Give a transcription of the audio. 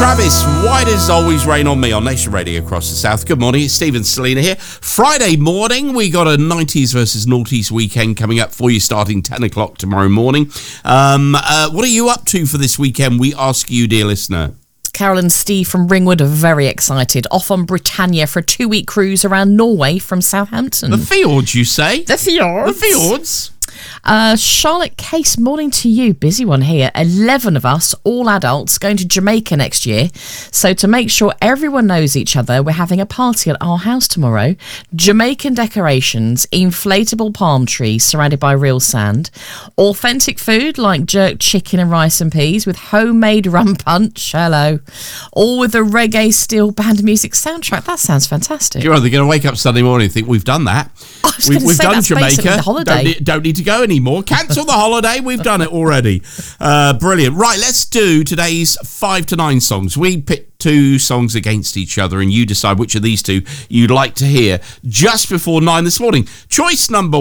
Travis, why does always rain on me on Nation Radio across the south? Good morning, it's Steve and Selena here. Friday morning, we got a 90s versus noughties weekend coming up for you starting 10 o'clock tomorrow morning. What are you up to for this weekend, we ask you, dear listener? Carol and Steve from Ringwood are very excited. Off on Britannia for a 2-week cruise around Norway from Southampton. The fjords, you say? The fjords. The fjords. Charlotte Case, morning to you. Busy one here. 11 of us, all adults, going to Jamaica next year. So to make sure everyone knows each other, we're having a party at our house tomorrow. Jamaican decorations, inflatable palm trees surrounded by real sand, authentic food like jerk chicken and rice and peas with homemade rum punch. Hello. All with the reggae steel band music soundtrack. That sounds fantastic. You're either going to wake up Sunday morning and think, we've done that. We've done Jamaica. Don't need to go anymore. Cancel the holiday. We've done it already. Brilliant. Right, let's do today's 5 to 9 songs. We pick 2 songs against each other and you decide which of these 2 you'd like to hear just before 9 this morning. Choice number